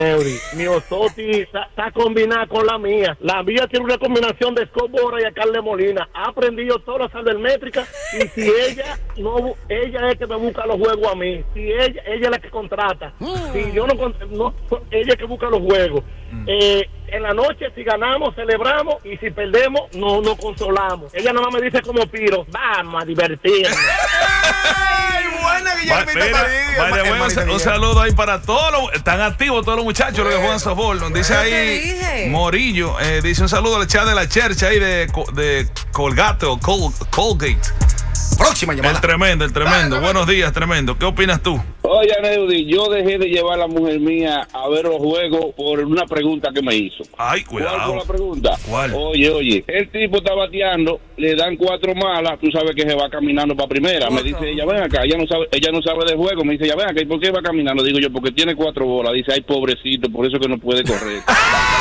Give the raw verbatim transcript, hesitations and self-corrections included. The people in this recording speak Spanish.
Mi Osoti está, está combinada con la mía. La mía tiene una combinación de Scott Bora y a Carle Molina. Ha aprendido todas las sabermétricas y si ella no, ella es que me busca los juegos a mí. Si ella, ella es la que contrata. Si yo no, no ella es que busca los juegos. Eh, en la noche, si ganamos, celebramos, y si perdemos, no nos consolamos. Ella nada más me dice como Piro, vamos a divertirnos. Ay, buena, Guillermito. Vale, bueno, un, un saludo ahí para todos los, están activos todos los muchachos, los que juegan softball. Nos dice ahí Morillo, eh, dice un saludo al chat de la Chercha ahí de, de Colgate o Col, Colgate. Próxima llamada. El tremendo, el tremendo. Dale, Buenos días, tremendo. ¿Qué opinas tú? Oye, Neudi, yo dejé de llevar a la mujer mía a ver los juegos por una pregunta que me hizo. Ay, cuidado. ¿Cuál fue la pregunta? ¿Cuál? Oye, oye, el tipo está bateando, le dan cuatro malas, tú sabes que se va caminando para primera. Me dice ella, ven acá, ella no sabe, ella no sabe de juego. Me dice ella, ven acá, ¿y por qué va caminando? Digo yo, porque tiene cuatro bolas. Dice, ay, pobrecito, por eso que no puede correr.